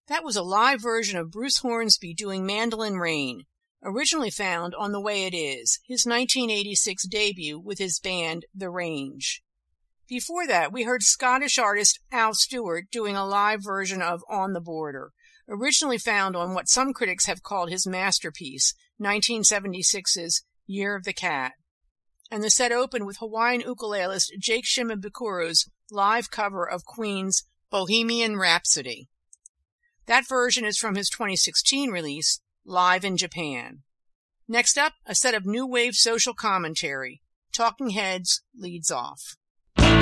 That was a live version of Bruce Hornsby doing Mandolin Rain, originally found on The Way It Is, his 1986 debut with his band The Range. Before that, we heard Scottish artist Al Stewart doing a live version of On the Border, originally found on what some critics have called his masterpiece, 1976's Year of the Cat. And the set opened with Hawaiian ukulelist Jake Shimabukuro's live cover of Queen's Bohemian Rhapsody. That version is from his 2016 release, Live in Japan. Next up, a set of new wave social commentary. Talking Heads leads off.